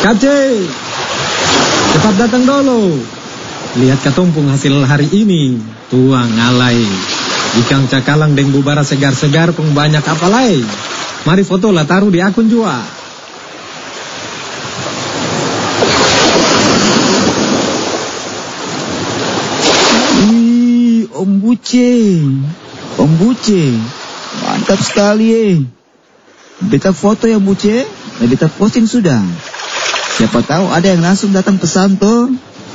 Kace, cepat datang dulu. Lihat katumpung hasil hari ini. Tuang alai. Ikan cakalang deng bubara segar-segar pun banyak apalai. Mari foto lah taruh di akun jua. Om Buce, mantap sekali. Beta foto ya Buce, beta posting sudah. Siapa tahu ada yang langsung datang pesan toh.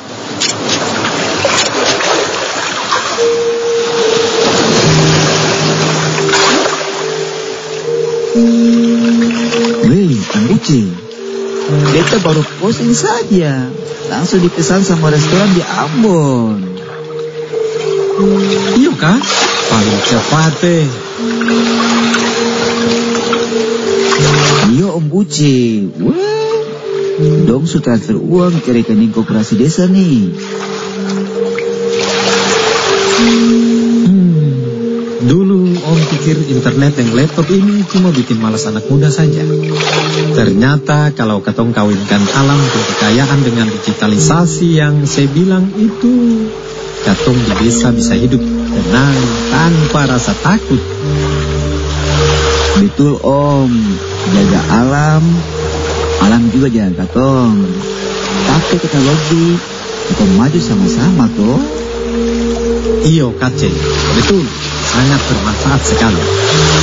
Weh, Om Buce, beta baru posting saja, langsung dipesan sama restoran di Ambon. Iya kah? Paling cepat deh. Iya Om Buce. Wah, dong su transfer uang ke rekening koperasi desa nih. Dulu Om pikir internet dan laptop ini cuma bikin malas anak muda saja. Ternyata kalau katong kawinkan alam dan kekayaan dengan digitalisasi yang saya bilang itu, katong di desa bisa hidup tenang tanpa rasa takut. Betul Om, jaga alam, alam juga jaga katong. Pakai teknologi, kita maju sama-sama toh. Iyo Kace, betul, sangat bermanfaat sekali.